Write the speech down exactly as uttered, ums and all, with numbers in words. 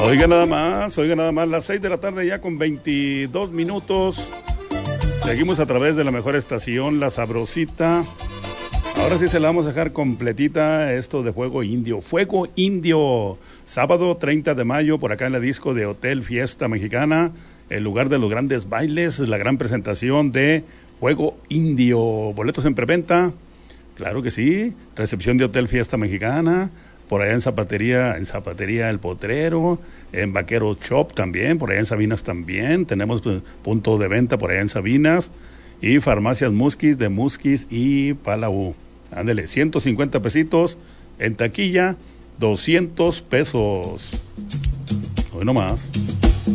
Oiga nada más, oiga nada más, las seis de la tarde ya con veintidós minutos. Seguimos a través de la mejor estación, La Sabrosita. Ahora sí se la vamos a dejar completita, esto de Fuego Indio. Fuego Indio, sábado treinta de mayo, por acá en la disco de Hotel Fiesta Mexicana, el lugar de los grandes bailes, la gran presentación de Fuego Indio. Boletos en preventa, claro que sí, recepción de Hotel Fiesta Mexicana, por allá en Zapatería, en Zapatería El Potrero, en Vaquero Shop también, por allá en Sabinas también, tenemos pues, punto de venta por allá en Sabinas, y Farmacias Musquis de Musquis y Palau. Ándele, ciento cincuenta pesitos, en taquilla, doscientos pesos. Hoy no más.